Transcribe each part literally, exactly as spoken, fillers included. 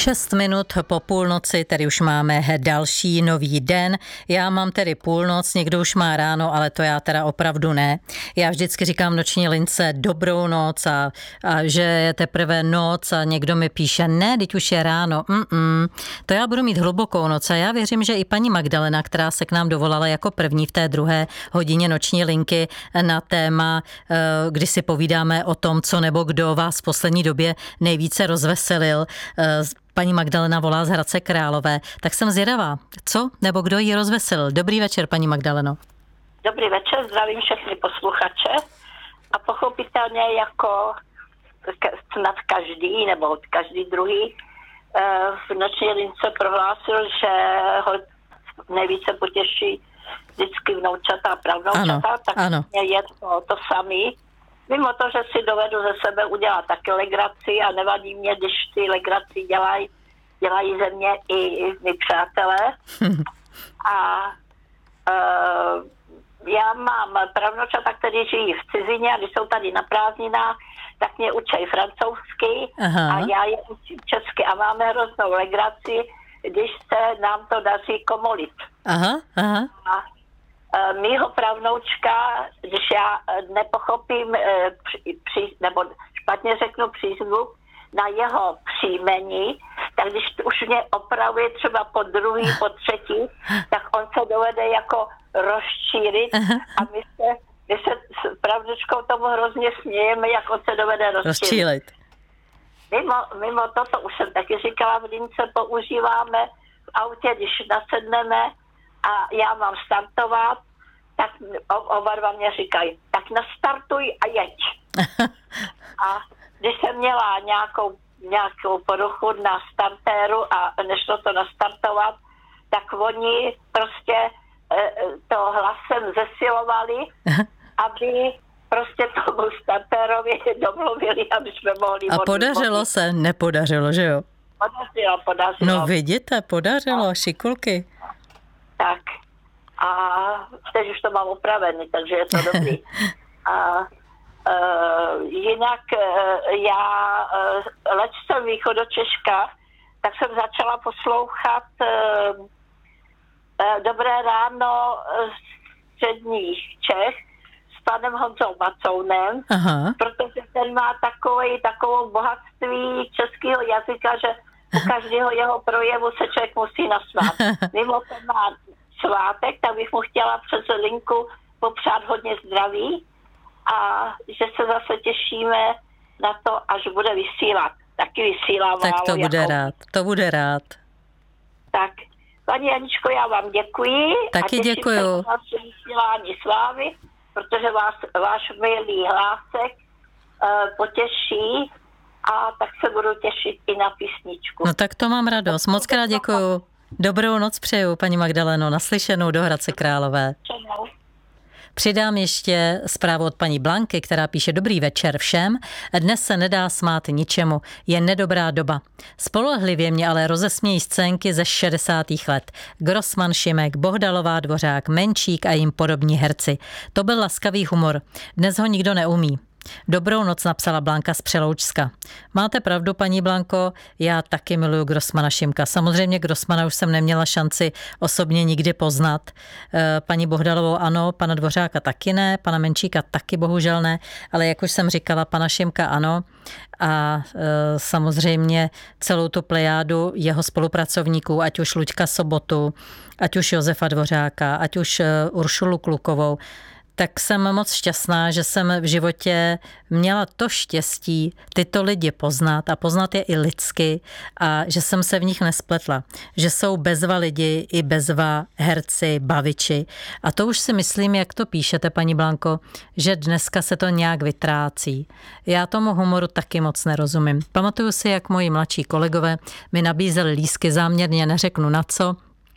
Šest minut po půlnoci, tedy už máme další nový den. Já mám tedy půlnoc, někdo už má ráno, ale to já teda opravdu ne. Já vždycky říkám noční lince dobrou noc a, a že je teprve noc a někdo mi píše, ne, teď už je ráno. Mm-mm. To já budu mít hlubokou noc a já věřím, že i paní Magdalena, která se k nám dovolala jako první v té druhé hodině noční linky na téma, kdy si povídáme o tom, co nebo kdo vás v poslední době nejvíce rozveselil. Paní Magdalena volá z Hradce Králové, tak jsem zvědavá, co nebo kdo ji rozveselil. Dobrý večer, paní Magdaleno. Dobrý večer, zdravím všechny posluchače a pochopitelně jako snad každý nebo každý druhý v noční lince prohlásil, že ho nejvíce potěší vždycky vnoučata a pravnoučata, ano, tak ano. mě je to, to samý. Mimo to, že si dovedu ze sebe udělat taky legraci a nevadí mě, když ty legraci dělají, dělají ze mě i mý přátelé. A uh, já mám pravnočata, kteří žijí v cizině a když jsou tady na prázdninách, tak mě učí francouzsky. Aha. A já je učím česky a máme hroznou legraci, když se nám to daří komolit. Aha, aha. A mýho pravnoučka, když já nepochopím při, při, nebo špatně řeknu přízvuk na jeho příjmení, tak když už mě opravuje třeba po druhý, po třetí, tak on se dovede jako rozšířit a my se, my se s pravnučkou tomu hrozně smějeme, jak on se dovede rozšířit. Mimo, mimo toto už jsem taky říkala, v lince používáme v autě, když nasedneme a já mám startovat, tak oba dva mě říkají, tak nastartuj a jeď. A když jsem měla nějakou, nějakou poruchu na startéru a nešlo to nastartovat, tak oni prostě to hlasem zesilovali, aby prostě tomu startérovi domluvili, aby jsme mohli... A podařilo modlit. Se? Nepodařilo, že jo? Podařilo, podařilo. No vidíte, podařilo, no. Šikulky. Tak. A teď už to mám upravený, takže je to dobrý. A uh, jinak uh, já, uh, leč jsem východočeška, tak jsem začala poslouchat uh, uh, Dobré ráno středních Čech s panem Honzou Macounem, aha. Protože ten má takový, takovou bohatství českého jazyka, že u každého jeho projevu se člověk musí nasmát. Mimo to má svátek, tak bych mu chtěla přes linku popřát hodně zdraví a že se zase těšíme na to, až bude vysílat. Taky vysílám. Tak to bude jako... rád, to bude rád. Tak, paní Janičko, já vám děkuji. Taky a děkuju. A těším se na vysílání s vámi, protože vás, váš milý hlásek uh, potěší a tak se budu těšit i na písničku. No tak to mám radost. Moc krát děkuju. Dobrou noc přeju, paní Magdaleno, naslyšenou do Hradce Králové. Přidám ještě zprávu od paní Blanky, která píše dobrý večer všem. Dnes se nedá smát ničemu, je nedobrá doba. Spolehlivě mě ale rozesmějí scénky ze šedesátých let. Grossman, Šimek, Bohdalová, Dvořák, Menčík a jim podobní herci. To byl laskavý humor. Dnes ho nikdo neumí. Dobrou noc, napsala Blanka z Přeloučska. Máte pravdu, paní Blanko, já taky miluju Grossmana, Šimka. Samozřejmě Grossmana už jsem neměla šanci osobně nikdy poznat. Paní Bohdalovou ano, pana Dvořáka taky ne, pana Menčíka taky bohužel ne, ale jak už jsem říkala, pana Šimka ano. A samozřejmě celou tu plejádu jeho spolupracovníků, ať už Luďka Sobotu, ať už Josefa Dvořáka, ať už Uršulu Klukovou, tak jsem moc šťastná, že jsem v životě měla to štěstí tyto lidi poznat a poznat je i lidsky a že jsem se v nich nespletla. Že jsou bezva lidi i bezva herci, baviči. A to už si myslím, jak to píšete, paní Blanko, že dneska se to nějak vytrácí. Já tomu humoru taky moc nerozumím. Pamatuju si, jak moji mladší kolegové mi nabízeli lístky, záměrně neřeknu na co,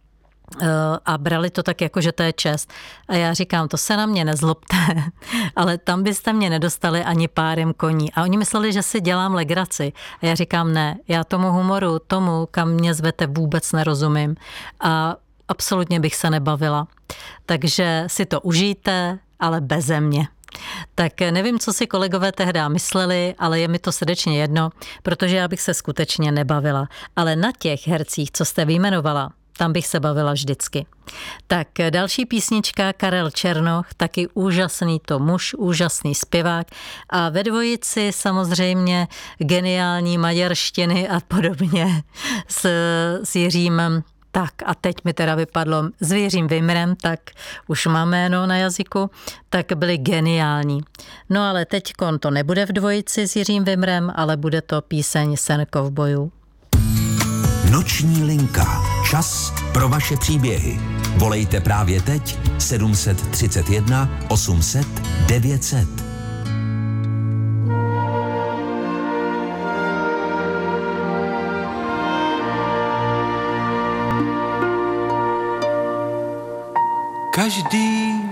a brali to tak jako, že to je čest. A já říkám, to se na mě nezlobte, ale tam byste mě nedostali ani párem koní. A oni mysleli, že si dělám legraci. A já říkám, ne, já tomu humoru, tomu, kam mě zvete, vůbec nerozumím. A absolutně bych se nebavila. Takže si to užijte, ale beze mě. Tak nevím, co si kolegové tehdy mysleli, ale je mi to srdečně jedno, protože já bych se skutečně nebavila. Ale na těch hercích, co jste vyjmenovala, tam bych se bavila vždycky. Tak další písnička, Karel Černoch, taky úžasný to muž, úžasný zpěvák a ve dvojici samozřejmě geniální maďarštiny a podobně s, s Jiřím. Tak a teď mi teda vypadlo s Jiřím Vimrem, tak už mám jméno na jazyku, tak byli geniální. No ale teď to nebude v dvojici s Jiřím Vimrem, ale bude to píseň Sen kovbojů. Noční linka. Čas pro vaše příběhy. Volejte právě teď sedm set třicet jedna osm set devět set. Každý